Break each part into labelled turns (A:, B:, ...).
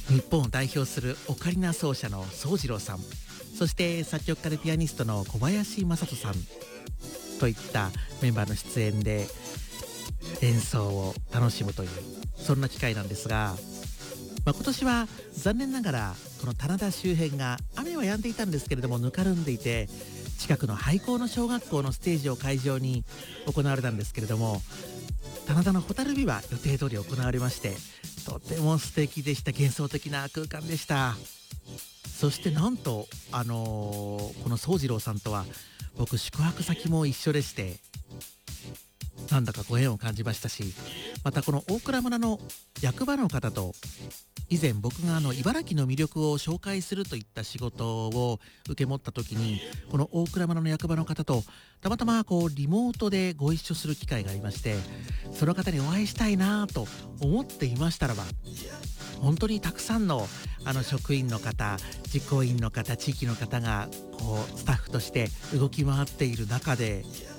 A: 日本を代表するオカリナ奏者の宗次郎さん、そして作曲家でピアニストの小林正人さんといったメンバーの出演で演奏を楽しむという、そんな機会なんですが、今年は残念ながらこの棚田周辺が雨は止んでいたんですけれどもぬかるんでいて、近くの廃校の小学校のステージを会場に行われたんですけれども、棚田の蛍火は予定通り行われまして、とても素敵でした。幻想的な空間でした。そしてなんとこの宗次郎さんとは僕宿泊先も一緒でして、なんだかご縁を感じましたし、またこの大蔵村の役場の方と以前僕が茨城の魅力を紹介するといった仕事を受け持った時に、この大蔵村の役場の方とたまたまリモートでご一緒する機会がありまして、その方にお会いしたいなと思っていましたらば、本当にたくさんの職員の方、実行委員の方、地域の方がスタッフとして動き回っている中で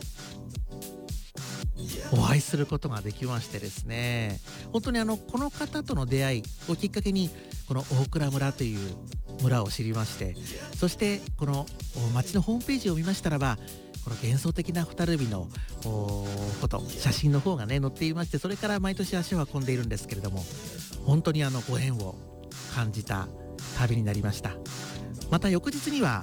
A: お会いすることができましてですね、本当にこの方との出会いをきっかけにこの大蔵村という村を知りまして、そしてこの町のホームページを見ましたらば、この幻想的な蛍火のフォト、写真の方がね載っていまして、それから毎年足を運んでいるんですけれども、本当にご縁を感じた旅になりました。また翌日には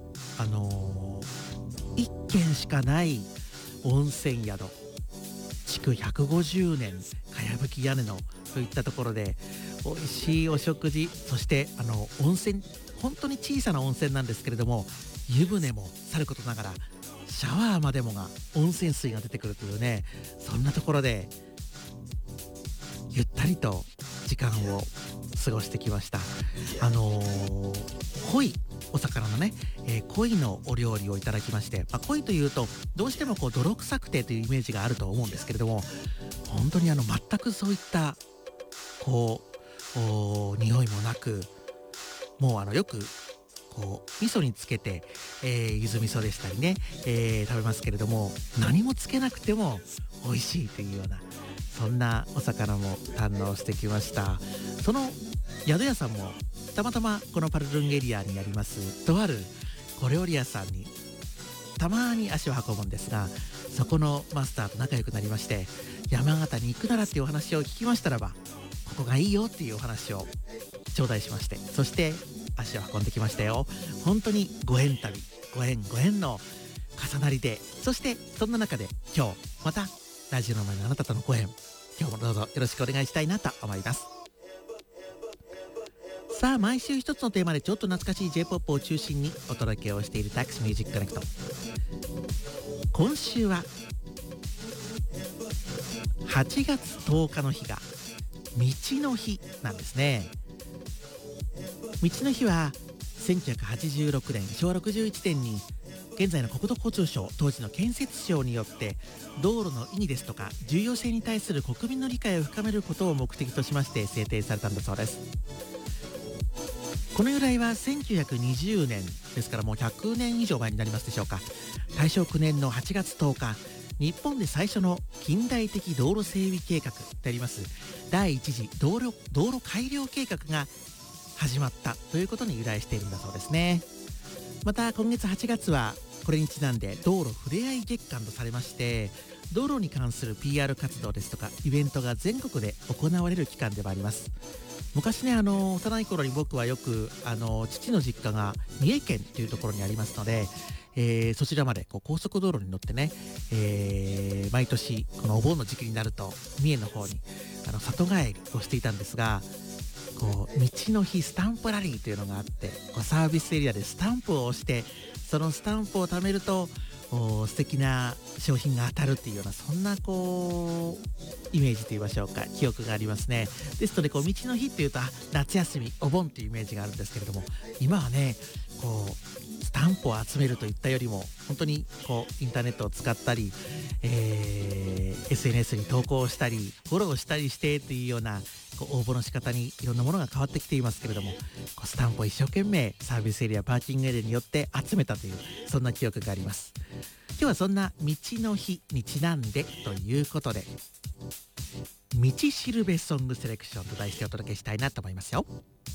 A: 一軒しかない温泉宿、築150年かやぶき屋根のといったところで美味しいお食事、そして温泉、本当に小さな温泉なんですけれども、湯船もさることながらシャワーまでもが温泉水が出てくるというね、そんなところでゆったりと時間を過ごしてきました。鯉、お魚のね、鯉のお料理をいただきまして、鯉というとどうしても泥臭くてというイメージがあると思うんですけれども、本当に全くそういった匂いもなく、もうよく味噌につけて、柚子味噌でしたりね、食べますけれども、何もつけなくても美味しいというような、そんなお魚も堪能してきました。その宿屋さんもたまたまこのパルルンエリアにありますとある小料理屋さんにたまに足を運ぶんですが、そこのマスターと仲良くなりまして、山形に行くならっていうお話を聞きましたらば、ここがいいよっていうお話を頂戴しまして、そして足を運んできましたよ。本当にご縁旅、ご縁の重なりで、そしてそんな中で今日またラジオの前のあなたとのご縁、今日もどうぞよろしくお願いしたいなと思います。さあ、毎週一つのテーマでちょっと懐かしい J-POP を中心にお届けをしているタックスミュージックコネクト。今週は8月10日の日が道の日なんですね。道の日は1986年昭和61年に現在の国土交通省、当時の建設省によって道路の意義ですとか重要性に対する国民の理解を深めることを目的としまして制定されたんだそうです。この由来は1920年ですから、もう100年以上前になりますでしょうか。大正9年の8月10日、日本で最初の近代的道路整備計画であります第一次道路改良計画が始まったということに由来しているんだそうですね。また今月8月はこれにちなんで道路ふれあい月間とされまして、道路に関する PR 活動ですとかイベントが全国で行われる期間でもあります。昔ね、幼い頃に僕はよく父の実家が三重県というところにありますので、そちらまで高速道路に乗ってね、毎年このお盆の時期になると三重の方に里帰りをしていたんですが、道の日スタンプラリーというのがあって、サービスエリアでスタンプを押して、そのスタンプを貯めると素敵な商品が当たるっていうような、そんなイメージと言いましょうか、記憶がありますね。ですので道の日っていうと夏休み、お盆っていうイメージがあるんですけれども、今はねスタンプを集めるといったよりも、本当にインターネットを使ったり、SNS に投稿したりフォローしたりしてっていうような応募の仕方にいろんなものが変わってきていますけれども、スタンプを一生懸命サービスエリア、パーキングエリアによって集めたという、そんな記憶があります。今日はそんな道の日にちなんでということで、道しるべソングセレクションと題してお届けしたいなと思いますよ。